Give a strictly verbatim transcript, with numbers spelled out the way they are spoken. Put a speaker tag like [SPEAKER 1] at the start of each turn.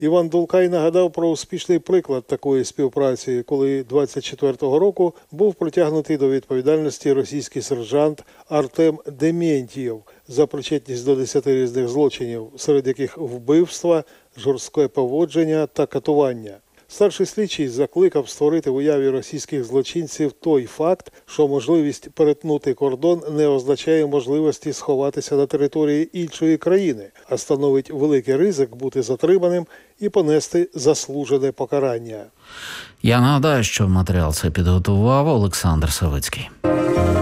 [SPEAKER 1] Іван Дулкай нагадав про успішний приклад такої співпраці, коли двадцять четвертого року був притягнутий до відповідальності російський сержант Артем Демєнтієв за причетність до десяти різних злочинів, серед яких вбивства, жорстке поводження та катування. Старший слідчий закликав створити в уяві російських злочинців той факт, що можливість перетнути кордон не означає можливості сховатися на території іншої країни, а становить великий ризик бути затриманим і понести заслужене покарання.
[SPEAKER 2] Я нагадаю, що матеріал це підготував Олександр Савицький.